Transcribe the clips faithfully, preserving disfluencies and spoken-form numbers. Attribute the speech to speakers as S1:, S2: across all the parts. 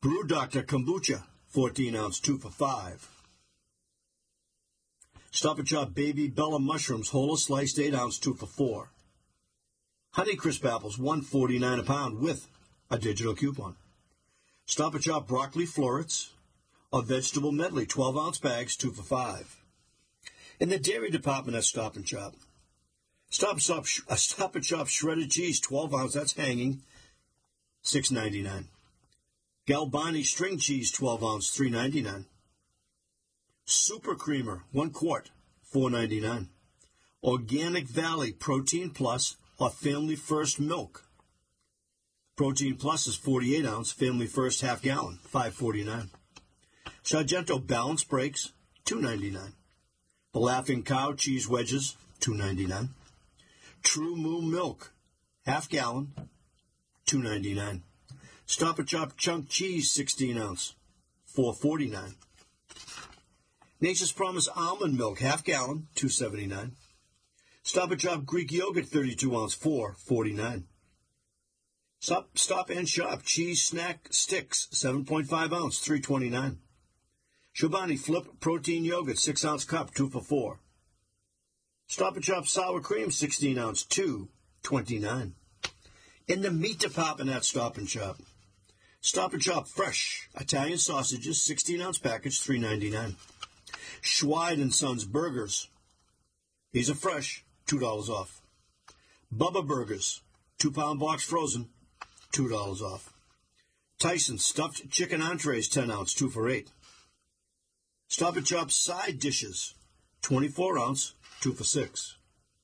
S1: Brew Doctor Kombucha, fourteen ounce, two for five. Stop and Shop Baby Bella Mushrooms, whole or sliced, eight ounce, two for four. Honeycrisp apples, one forty-nine a pound with a digital coupon. Stop and Shop Broccoli Florets, a vegetable medley, twelve ounce bags, two for five. In the dairy department at Stop and Shop, Stop and Shop, uh, Stop and Shop shredded cheese, twelve ounce, that's hanging, six ninety-nine. Galbani string cheese, twelve ounce, three ninety-nine. Super Creamer, one quart, four ninety-nine. Organic Valley Protein Plus or Family First Milk. Protein Plus is forty-eight ounce, Family First half gallon, five forty-nine. Sargento Balanced Breaks, two ninety-nine. The Laughing Cow Cheese Wedges, two ninety-nine. True Moo Milk, half gallon, two ninety-nine. Stop and Shop Chunk Cheese, sixteen ounce, four forty-nine. Nature's Promise Almond Milk, half gallon, two seventy-nine. Stop and Shop Greek Yogurt, thirty-two ounce, four forty-nine. Stop, Stop and Shop Cheese Snack Sticks, seven point five ounce, three twenty-nine. Chobani Flip Protein Yogurt, six ounce cup, two for four. Stop and Shop Sour Cream, sixteen ounce, two twenty-nine. In the meat department at Stop and Shop, Stop and Shop Fresh Italian Sausages, sixteen ounce package, three ninety-nine. Schweid and Sons Burgers. These are fresh, two dollars off. Bubba Burgers, two pound box frozen, two dollars off. Tyson Stuffed Chicken Entrees, ten ounce, two for eight. Stop and Shop Side Dishes, twenty-four ounce, two for six.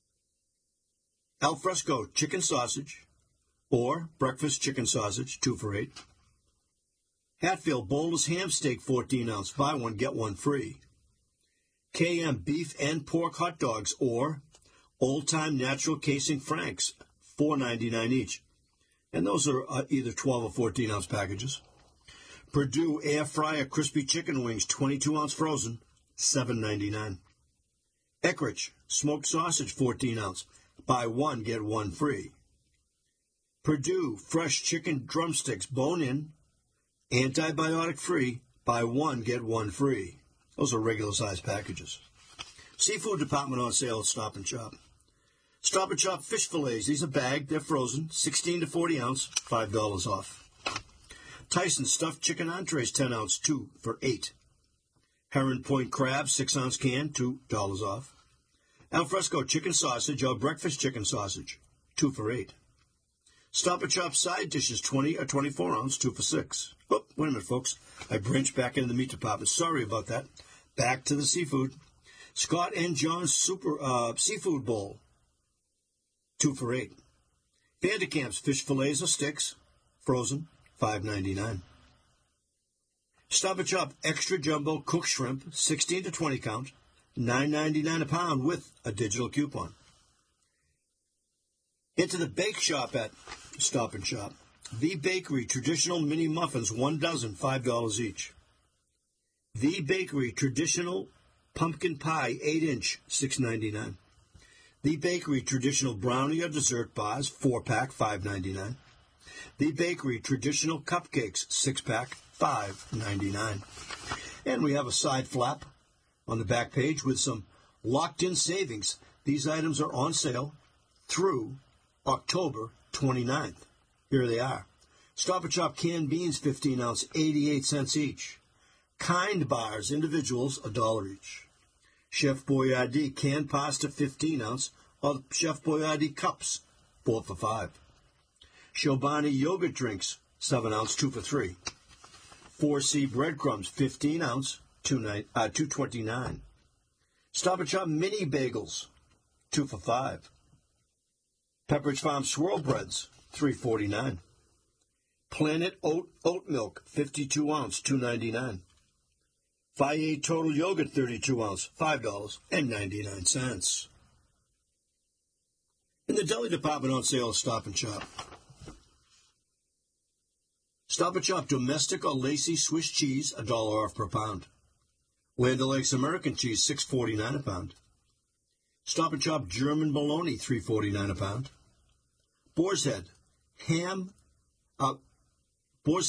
S1: Al Fresco Chicken Sausage or Breakfast Chicken Sausage, two for eight. Hatfield Boneless Ham Steak, fourteen ounce, buy one, get one free. K M Beef and Pork Hot Dogs or Old Time Natural Casing Franks, four ninety-nine each. And those are uh, either twelve or fourteen ounce packages. Purdue Air Fryer Crispy Chicken Wings, twenty-two ounce frozen, seven ninety-nine. Eckrich Smoked Sausage, fourteen ounce, buy one, get one free. Purdue Fresh Chicken Drumsticks, bone-in, antibiotic-free, buy one, get one free. Those are regular-sized packages. Seafood department on sale at Stop and Shop. Stop and Shop fish fillets. These are bagged. They're frozen. sixteen to forty ounce, five dollars off. Tyson Stuffed Chicken Entrees, ten ounce, two for eight. Heron Point Crab, six ounce can, two dollars off. Alfresco Chicken Sausage or Breakfast Chicken Sausage, two for eight. Stop and Shop Side Dishes, twenty or twenty-four ounce, two for six. Oh, wait a minute, folks. I branched back into the meat department. Sorry about that. Back to the seafood. Scott and John's Super uh, Seafood Bowl, two for eight. Vanderkamp's Fish Fillets or Sticks, frozen, five ninety-nine. Stop and Shop Extra Jumbo Cooked Shrimp, sixteen to twenty count, nine ninety-nine a pound with a digital coupon. Into the bake shop at Stop and Shop. The Bakery Traditional Mini Muffins, one dozen, five dollars each. The Bakery Traditional Pumpkin Pie, eight inch, six ninety-nine. The Bakery Traditional Brownie or Dessert Bars, four pack, five ninety-nine. The Bakery Traditional Cupcakes, six pack, five ninety-nine. And we have a side flap on the back page with some locked-in savings. These items are on sale through October twenty-ninth. Here they are. Stop and Shop canned beans, fifteen ounce, eighty-eight cents each. Kind bars, individuals, a dollar each. Chef Boyardee canned pasta, fifteen ounce, or Chef Boyardee cups, four for five. Chobani yogurt drinks, seven ounce, two for three. four C breadcrumbs, fifteen ounce, two twenty-nine. Stop and Shop mini bagels, two for five. Pepperidge Farm swirl breads, three forty-nine. Planet Oat oat milk, fifty-two ounce, two ninety-nine. Fage Total Yogurt, thirty-two ounce, five dollars and ninety-nine cents. In the deli department on sale, Stop and Shop. Stop and Shop domestic or Lacey Swiss cheese, a dollar off per pound. Land O'Lakes American cheese, six forty-nine a pound. Stop and Shop German bologna, three forty-nine a pound. Boar's Head ham, uh,